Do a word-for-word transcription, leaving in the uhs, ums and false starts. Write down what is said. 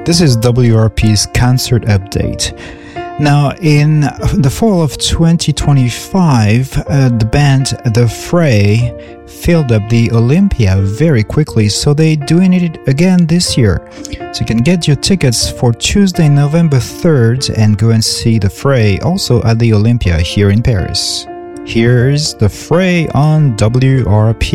This is W R P's concert update. Now, in the fall of twenty twenty-five, uh, the band The Fray filled up the Olympia very quickly, so they're doing it again this year. So you can get your tickets for Tuesday, November third, and go and see The Fray also at the Olympia here in Paris. Here's The Fray on W R P.